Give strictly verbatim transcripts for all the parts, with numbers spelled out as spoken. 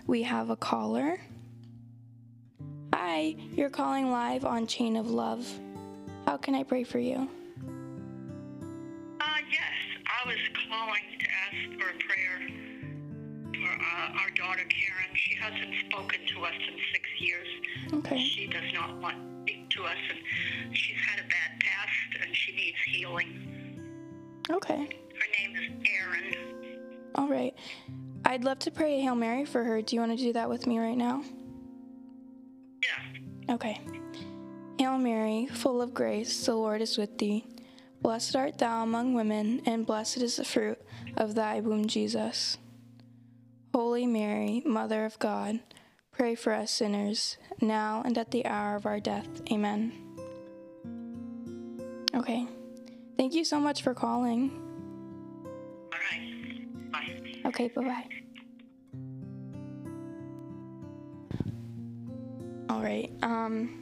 we have a caller. Hi, you're calling live on Chain of Love. How can I pray for you? Uh, yes, I was calling to ask for a prayer for uh, our daughter Karen. She hasn't spoken to us in six years. Okay. She does not want to speak to us, and she's had a bad past, and she needs healing. Okay. Her name is Erin. All right. I'd love to pray a Hail Mary for her. Do you want to do that with me right now? Yeah. Okay. Hail Mary, full of grace, the Lord is with thee. Blessed art thou among women, and blessed is the fruit of thy womb, Jesus. Holy Mary, Mother of God, pray for us sinners, now and at the hour of our death. Amen. Okay. Thank you so much for calling. All right. Bye. Okay, bye-bye. All right. Um...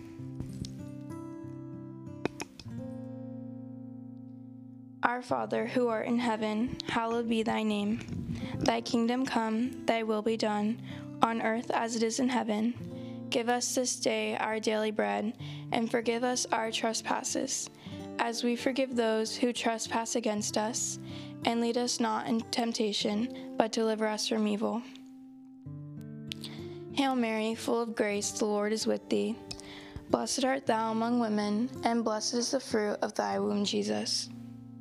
Our Father, who art in heaven, hallowed be thy name. Thy kingdom come, thy will be done, on earth as it is in heaven. Give us this day our daily bread, and forgive us our trespasses, as we forgive those who trespass against us. And lead us not into temptation, but deliver us from evil. Hail Mary, full of grace, the Lord is with thee. Blessed art thou among women, and blessed is the fruit of thy womb, Jesus.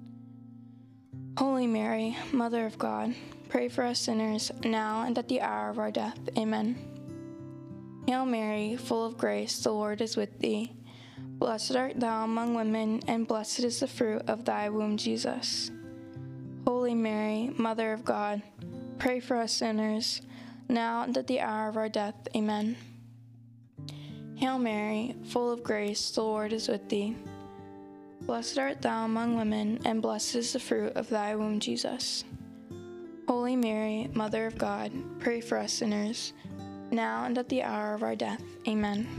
Holy Mary, Mother of God, pray for us sinners, now and at the hour of our death. Amen. Hail Mary, full of grace, the Lord is with thee. Blessed art thou among women, and blessed is the fruit of thy womb, Jesus. Holy Mary, Mother of God, pray for us sinners, now and at the hour of our death. Amen. Hail Mary, full of grace, the Lord is with thee. Blessed art thou among women, and blessed is the fruit of thy womb, Jesus. Holy Mary, Mother of God, pray for us sinners, now and at the hour of our death. Amen.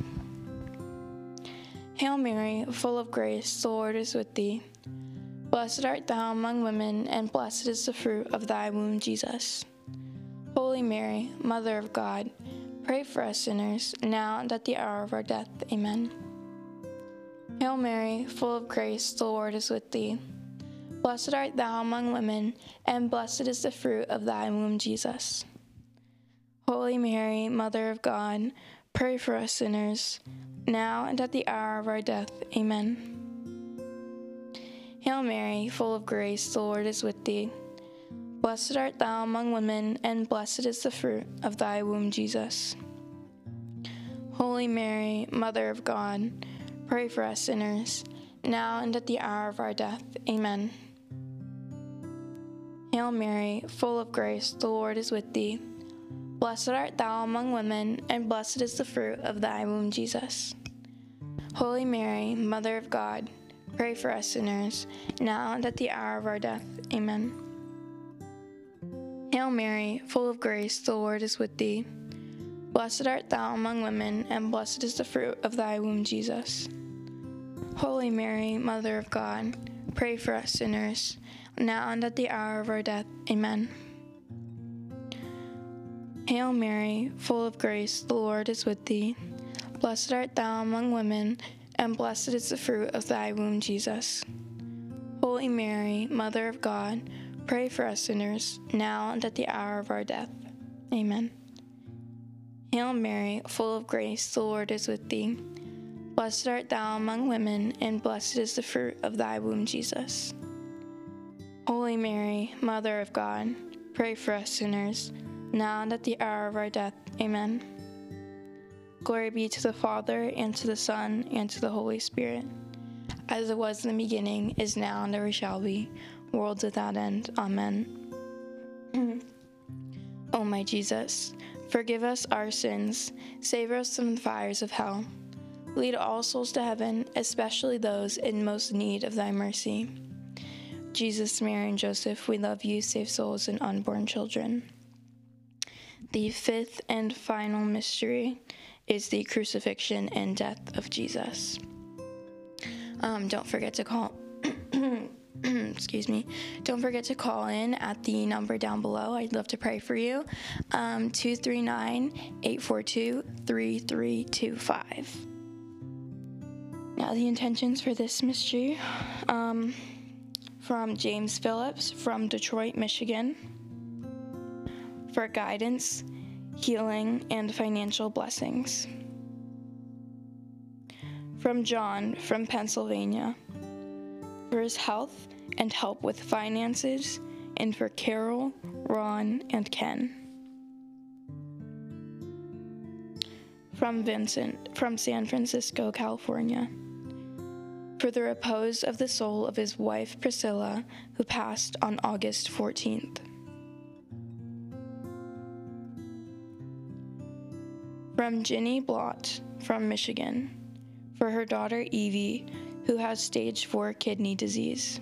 Hail Mary, full of grace, the Lord is with thee. Blessed art thou among women, and blessed is the fruit of thy womb, Jesus. Holy Mary, Mother of God, pray for us sinners, now and at the hour of our death. Amen. Hail Mary, full of grace, the Lord is with thee. Blessed art thou among women, and blessed is the fruit of thy womb, Jesus. Holy Mary, Mother of God, pray for us sinners, now and at the hour of our death. Amen. Hail Mary, full of grace, the Lord is with thee. Blessed art thou among women, and blessed is the fruit of thy womb, Jesus. Holy Mary, Mother of God, pray for us sinners, now and at the hour of our death. Amen. Hail Mary, full of grace, the Lord is with thee. Blessed art thou among women, and blessed is the fruit of thy womb, Jesus. Holy Mary, Mother of God, pray for us sinners, now and at the hour of our death. Amen. Hail Mary, full of grace, the Lord is with thee. Blessed art thou among women, and blessed is the fruit of thy womb, Jesus. Holy Mary, Mother of God, pray for us sinners, now and at the hour of our death. Amen. Hail Mary, full of grace, the Lord is with thee. Blessed art thou among women, and blessed is the fruit of thy womb, Jesus. Holy Mary, Mother of God, pray for us sinners, now and at the hour of our death. Amen. Hail Mary, full of grace, the Lord is with thee. Blessed art thou among women, and blessed is the fruit of thy womb, Jesus. Holy Mary, Mother of God, pray for us sinners, now and at the hour of our death. Amen. Glory be to the Father, and to the Son, and to the Holy Spirit, as it was in the beginning, is now, and ever shall be, worlds without end. Amen. O my Jesus, forgive us our sins, save us from the fires of hell. Lead all souls to heaven, especially those in most need of thy mercy. Jesus, Mary, and Joseph, we love you. Save souls and unborn children. The fifth and final mystery is the crucifixion and death of Jesus. Um, don't forget to call excuse me, don't forget to call in at the number down below. I'd love to pray for you. Um, two three nine, eight four two, three three two five. Now the intentions for this mystery, um, from James Phillips from Detroit, Michigan, for guidance, healing, and financial blessings. From John from Pennsylvania, for his health and help with finances, and for Carol, Ron, and Ken. From Vincent from San Francisco, California, for the repose of the soul of his wife Priscilla, who passed on August fourteenth. From Ginny Blott from Michigan, for her daughter Evie, who has stage four kidney disease.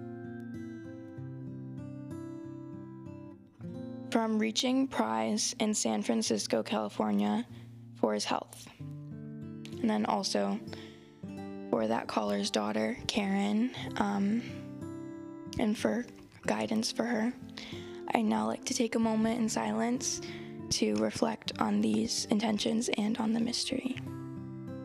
From Reaching Prize in San Francisco, California, for his health. And then also for that caller's daughter, Karen, um, and for guidance for her. I'd now like to take a moment in silence to reflect on these intentions and on the mystery.